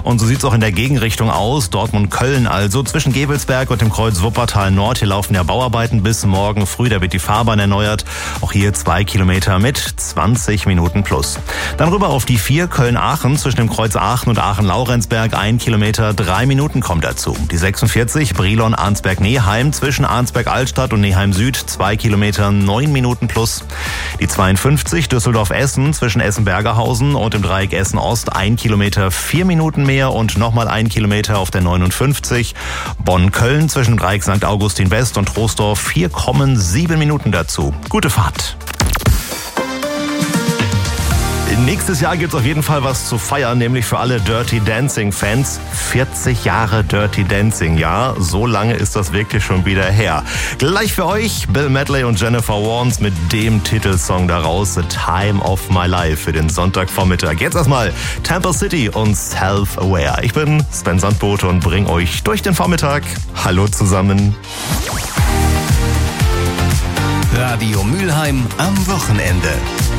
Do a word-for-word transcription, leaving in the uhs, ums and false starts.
Und so sieht es auch in der Gegenrichtung aus. Dortmund-Köln also. Zwischen Gevelsberg und dem Kreuz Wuppertal Nord. Hier laufen ja Bauarbeiten bis morgen früh. Da wird die Fahrbahn erneuert. Auch hier zwei Kilometer mit zwanzig Minuten plus. Dann rüber auf die vier Köln-Aachen. Zwischen dem Kreuz Aachen und Aachen-Laurenzberg ein Kilometer, drei Minuten kommt dazu. Die sechsundvierzig Brilon-Arnsberg-Neheim. Zwischen Arnsberg-Altstadt und Neheim-Süd zwei Kilometer, neun Minuten plus. Die zweiundfünfzig Düsseldorf-Essen. Zwischen Essen-Bergerhausen und dem Dreieck Essen-Ost ein Kilometer, vier Minuten mehr und nochmal ein Kilometer auf der neunundfünfzig. Bonn-Köln zwischen Dreieck Sankt Augustin West und Troisdorf vier Komma sieben Minuten dazu. Gute Fahrt. Nächstes Jahr gibt's auf jeden Fall was zu feiern, nämlich für alle Dirty Dancing-Fans. vierzig Jahre Dirty Dancing, ja, so lange ist das wirklich schon wieder her. Gleich für euch Bill Medley und Jennifer Warnes mit dem Titelsong daraus, The Time of My Life, für den Sonntagvormittag. Jetzt erstmal Temple City und Self-Aware. Ich bin Sven Sandbote und bring euch durch den Vormittag. Hallo zusammen. Radio Mülheim am Wochenende.